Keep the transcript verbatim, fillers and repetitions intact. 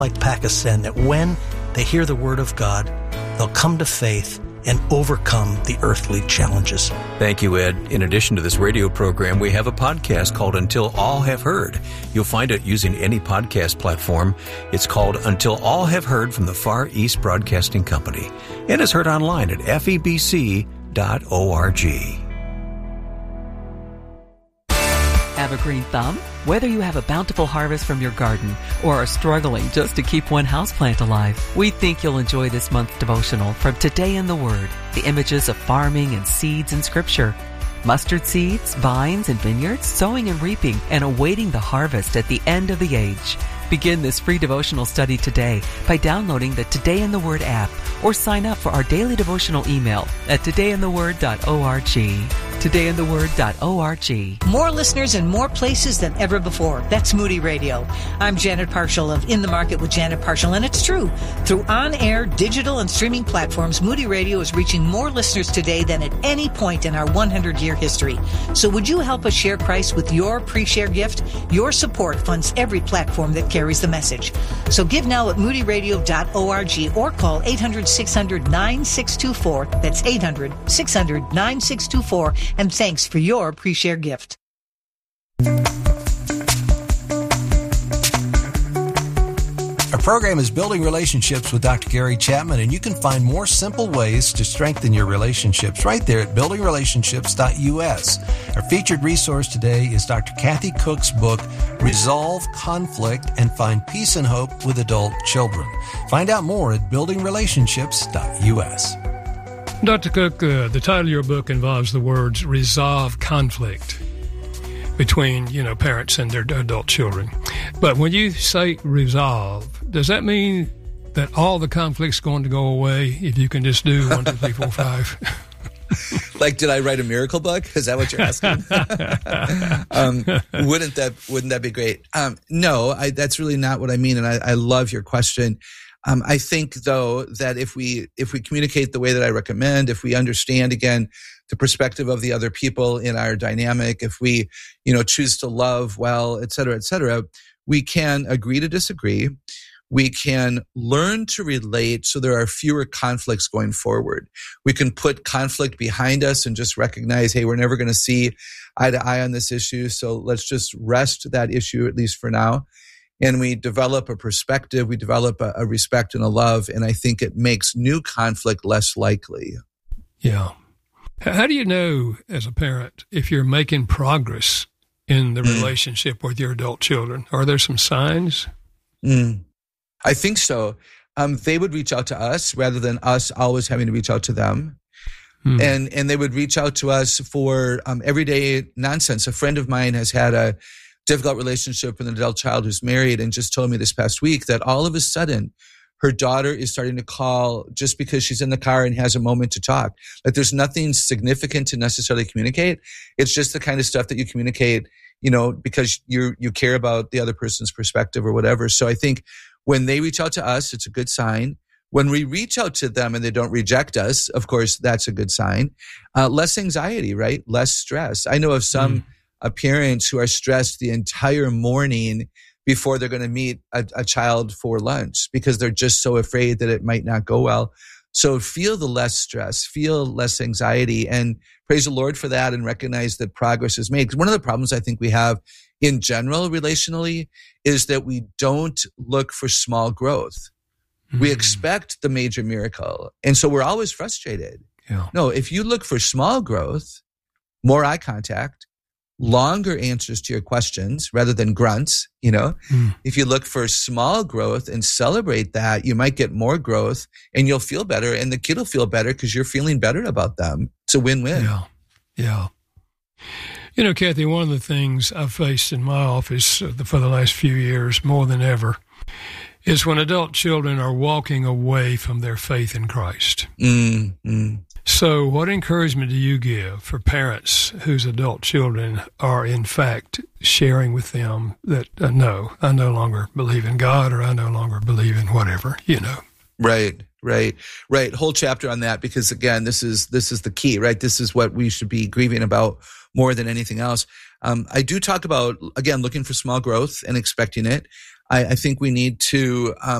like Pakistan, that when they hear the word of God, they'll come to faith and overcome the earthly challenges. Thank you, Ed. In addition to this radio program, we have a podcast called Until All Have Heard. You'll find it using any podcast platform. It's called Until All Have Heard from the Far East Broadcasting Company, and is heard online at F E B C dot org. Have a green thumb? Whether you have a bountiful harvest from your garden or are struggling just to keep one houseplant alive, we think you'll enjoy this month's devotional from Today in the Word, the images of farming and seeds in Scripture. Mustard seeds, vines, and vineyards, sowing and reaping, and awaiting the harvest at the end of the age. Begin this free devotional study today by downloading the Today in the Word app or sign up for our daily devotional email at today in the word dot org. today in the word dot org. More listeners in more places than ever before. That's Moody Radio. I'm Janet Parshall of In the Market with Janet Parshall, and it's true. Through on-air, digital, and streaming platforms, Moody Radio is reaching more listeners today than at any point in our one hundred year history. So would you help us share Christ with your pre-share gift? Your support funds every platform that carries the message. So give now at moody radio dot org or call eight hundred, six hundred, nine six two four. That's eight hundred, six hundred, nine six two four. And thanks for your pre-share gift. Our program is Building Relationships with Doctor Gary Chapman, and you can find more simple ways to strengthen your relationships right there at building relationships dot U S. Our featured resource today is Doctor Kathy Cook's book, Resolve Conflict and Find Peace and Hope with Adult Children. Find out more at building relationships dot U S. Doctor Cook, uh, the title of your book involves the words resolve conflict between, you know, parents and their adult children. But when you say resolve, does that mean that all the conflict's going to go away if you can just do one, two, three, four, five? Like, did I write a miracle book? Is that what you're asking? um, wouldn't that wouldn't that be great? Um, no, I, that's really not what I mean, and I, I love your question. Um, I think, though, that if we if we communicate the way that I recommend, if we understand, again, the perspective of the other people in our dynamic, if we, you know, choose to love well, et cetera, et cetera, we can agree to disagree. We can learn to relate so there are fewer conflicts going forward. We can put conflict behind us and just recognize, hey, we're never going to see eye to eye on this issue, so let's just rest that issue, at least for now. And we develop a perspective, we develop a, a respect and a love, and I think it makes new conflict less likely. Yeah. How do you know, as a parent, if you're making progress in the mm. relationship with your adult children? Are there some signs? Mm. I think so. Um, they would reach out to us rather than us always having to reach out to them. Mm. And and they would reach out to us for um, everyday nonsense. A friend of mine has had a difficult relationship with an adult child who's married and just told me this past week that all of a sudden her daughter is starting to call just because she's in the car and has a moment to talk. Like, there's nothing significant to necessarily communicate. It's just the kind of stuff that you communicate, you know, because you you care about the other person's perspective or whatever. So I think when they reach out to us, it's a good sign. When we reach out to them and they don't reject us, of course, that's a good sign. Uh, less anxiety, right? Less stress. I know of some mm. uh, parents who are stressed the entire morning before they're going to meet a, a child for lunch because they're just so afraid that it might not go well. So feel the less stress, feel less anxiety, and praise the Lord for that and recognize that progress is made. Because one of the problems I think we have in general relationally is that we don't look for small growth. Mm. We expect the major miracle. And so we're always frustrated. Yeah. No, if you look for small growth, more eye contact, longer answers to your questions rather than grunts, you know, mm. if you look for small growth and celebrate that, you might get more growth and you'll feel better and the kid will feel better because you're feeling better about them. It's a win-win. Yeah. Yeah. You know, Kathy, one of the things I've faced in my office for the last few years more than ever is when adult children are walking away from their faith in Christ. Mm, mm. So what encouragement do you give for parents whose adult children are, in fact, sharing with them that, uh, no, I no longer believe in God or I no longer believe in whatever, you know? Right, right, right. Whole chapter on that because, again, this is this is the key, right? This is what we should be grieving about more than anything else. Um, I do talk about, again, looking for small growth and expecting it. I, I think we need to um,